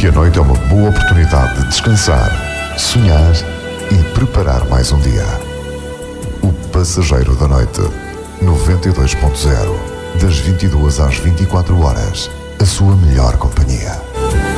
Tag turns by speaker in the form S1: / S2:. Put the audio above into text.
S1: a noite é uma boa oportunidade de descansar, sonhar e preparar mais um dia. O Passageiro da Noite, 92.0, das 22 às 24 horas, a sua melhor companhia.